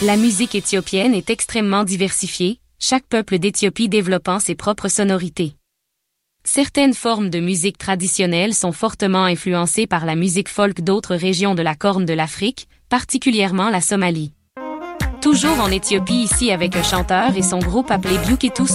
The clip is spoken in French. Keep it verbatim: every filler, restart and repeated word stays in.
La musique éthiopienne est extrêmement diversifiée, chaque peuple d'Éthiopie développant ses propres sonorités. Certaines formes de musique traditionnelle sont fortement influencées par la musique folk d'autres régions de la Corne de l'Afrique, particulièrement la Somalie. Toujours en Éthiopie ici avec un chanteur et son groupe appelé Buketu